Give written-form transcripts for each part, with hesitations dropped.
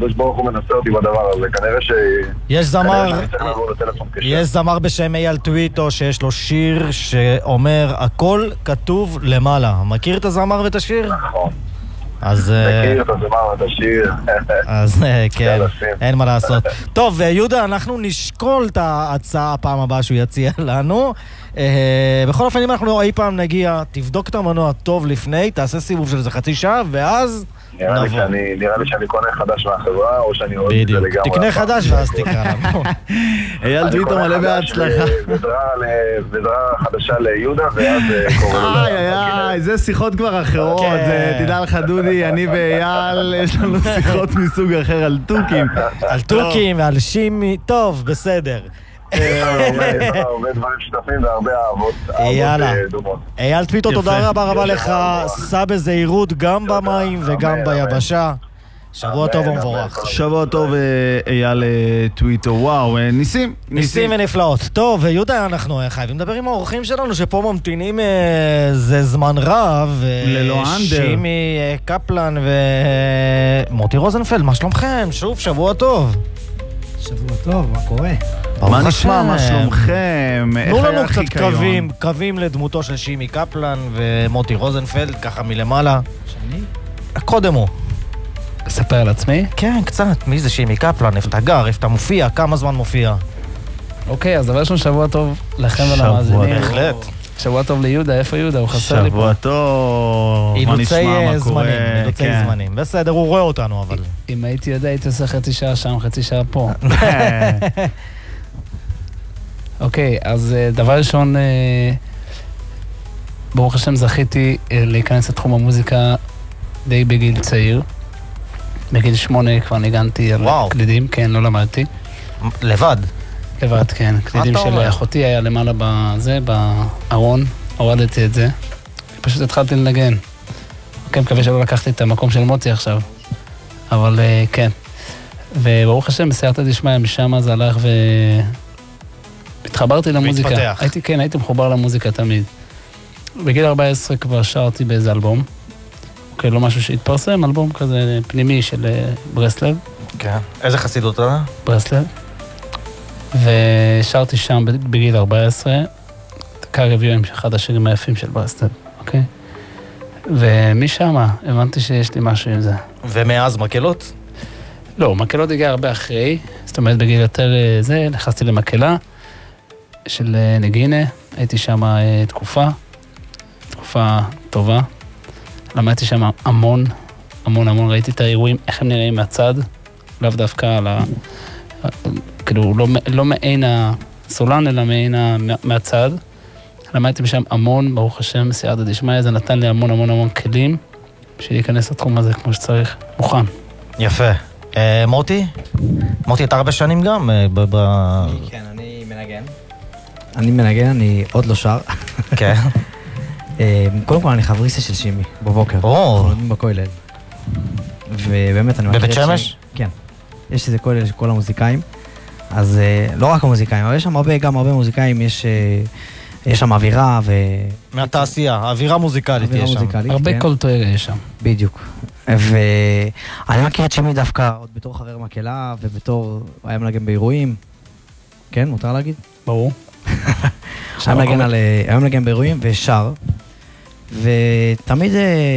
הקדוש ברוך הוא מנסה אותי בדבר הזה, כנראה יש זמר בשם אייל טוויטו שיש לו שיר שאומר הכל כתוב למעלה. מכיר את הזמר ואת השיר? נכון. אז מכיר את הזמר ואת השיר. אז כן, אין מה לעשות. טוב, יהודה, אנחנו נשקול את ההצעה הפעם הבאה שהוא יציע לנו. בכל אופן, אם אנחנו אי פעם נגיע, תבדוק את המנוע טוב לפני, תעשה סיבוב של איזה חצי שעה, ואז נראה לי שאני קונה חדש מהחברה, או שאני רואה את זה לגמרי. בדיוק, תקנה חדש ואז תקרא לנו. אייל טוויטו מלא בהצלחה. ודרה חדשה ליהודה, ואז קורא לו. זה שיחות כבר אחרות. תדע לך דודי, אני ואייל, יש לנו שיחות מסוג אחר על טוקים. על טוקים ועל שימי, טוב, בסדר. הרבה דברים שותפים והרבה אהבות דומות. אייל טוויטו, תודה רבה לך, סע בזהירות גם במים וגם ביבשה. שבוע טוב ומבורך. שבוע טוב אייל טוויטו. וואו, ניסים ונפלאות. טוב, יהודה, אנחנו חייבים לדבר עם האורחים שלנו שפה ממתינים זה זמן רב. ללא אנדר. שימי קפלן ומוטי רוזנפלד, מה שלומכם? שוב, שבוע טוב. שבוע טוב, מה קורה? מה נשמע, מה שלומכם? תנו לנו קצת קווים לדמותו של שימי קפלן ומוטי רוזנפלד, ככה מלמעלה. שאני? קודם הוא. אספר על עצמי? כן, קצת. מי זה שימי קפלן? איפה אתה גר? איפה אתה מופיע? כמה זמן מופיע? אוקיי, אז דבר ראשון, שבוע טוב לכם ולמאזינים. בהחלט. שבוע טוב ליהודה, איפה יהודה? הוא חסר לי פה. שבוע טוב. אילוצי זמנים. בסדר, הוא רואה אותנו, אבל... אם הייתי יודע, הייתי עושה חצי שעה שם, חצי שעה פה. אוקיי, אז דבר ראשון, ברוך השם זכיתי להיכנס לתחום המוזיקה די בגיל צעיר. בגיל 8 כבר ניגנתי על קלידים, כן, לא למדתי. לבד? לבד, כן. קלידים של אחותי היה למעלה בזה, בארון, הורדתי את זה. פשוט התחלתי לנגן. כן, מקווה שלא לקחתי את המקום של מוטי עכשיו. אבל כן. וברוך השם, בסייעתא דשמיא, משם זה הלך התחברתי למוזיקה. והתפתח. הייתי מחובר למוזיקה תמיד. בגיל 14 כבר שרתי באיזה אלבום. אוקיי, לא משהו שהתפרסם, אלבום כזה פנימי של ברסלב. כן. איזה חסידות אתה? ברסלב. ושרתי שם בגיל 14, כרביו עם אחד השירים היפים של ברסלב, אוקיי? ומשם הבנתי שיש לי משהו עם זה. ומאז מקלות? לא, מקלות הגיע הרבה אחרי, זאת אומרת בגיל יותר זה, נכנסתי למקלה של נגינה, הייתי שם תקופה טובה, למדתי שם המון, ראיתי את האירועים, איך הם נראים מהצד, לאו דווקא על כאילו, לא מעין הסולן, אלא מעין מהצד. למדתי בשם המון, ברוך השם, סייעתא דשמיא, זה נתן לי המון כלים, בשביל להיכנס לתחום הזה כמו שצריך, מוכן. יפה. מוטי? מוטי, אתה הרבה שנים גם? כן, אני מנגן, אני עוד לא שר. כן. קודם כל, אני חבריסה של שימי, בבוקר. אנחנו לומדים בכולל. ובאמת, אני מכיר בבית שמש? כן. יש איזה כולל של כל המוזיקאים. אז לא רק המוזיקאים, אבל יש שם גם הרבה מוזיקאים, יש שם אווירה מהתעשייה, אווירה מוזיקלית יש שם. הרבה קול תואר יש שם. בדיוק. ואני מכיר את שימי דווקא עוד בתור חבר מקהלה, ובתור היה מנגן באירועים. כן, מותר להגיד? ברור. היה מנגן באירועים ושר, ותמיד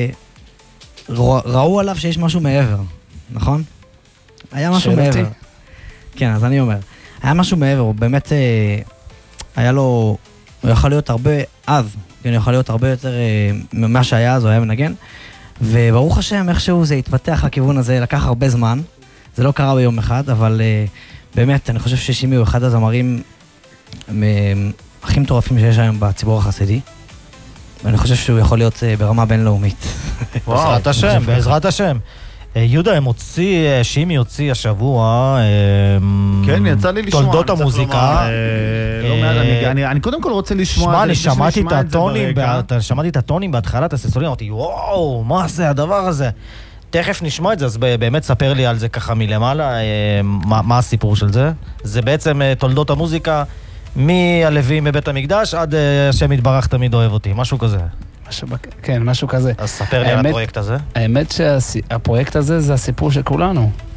ראו עליו שיש משהו מעבר, נכון? היה משהו מעבר. כן, אז אני אומר, היה משהו מעבר, הוא באמת היה לו, הוא יכול להיות הרבה אז, הוא יכול להיות הרבה יותר ממה שהיה אז, הוא היה מנגן, וברוך השם, איכשהו זה התפתח לכיוון הזה, לקח הרבה זמן, זה לא קרה ביום אחד, אבל באמת, אני חושב ששימי הוא אחד הזמרים הכי מטורפים שיש היום בציבור החסידי, ואני חושב שהוא יכול להיות ברמה בינלאומית. בעזרת השם, בעזרת השם. יהודה, שימי הוציא השבוע כן, יצא לי לשמוע תולדות המוזיקה. אני קודם כל רוצה לשמוע את זה. שמע, אני שמעתי את הטונים בהתחלת הססולים, אמרתי, וואו, מה זה הדבר הזה? תכף נשמע את זה, אז באמת ספר לי על זה ככה מלמעלה, מה הסיפור של זה. זה בעצם תולדות המוזיקה, מהלווים מבית המקדש עד השם יתברך תמיד אוהב אותי, משהו כזה. כן, משהו כזה. אז ספר לי על הפרויקט הזה. האמת שהפרויקט הזה זה הסיפור של כולנו.